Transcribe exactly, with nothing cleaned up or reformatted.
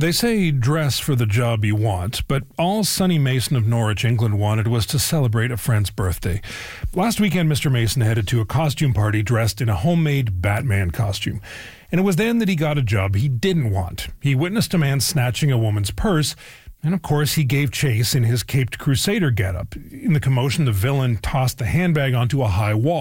They say dress for the job you want, but all Sonny Mason of Norwich, England wanted was to celebrate a friend's birthday. Last weekend, Mister Mason headed to a costume party dressed in a homemade Batman costume. And it was then that he got a job he didn't want. He witnessed a man snatching a woman's purse, and of course he gave chase in his caped crusader getup. In the commotion, the villain tossed the handbag onto a high wall.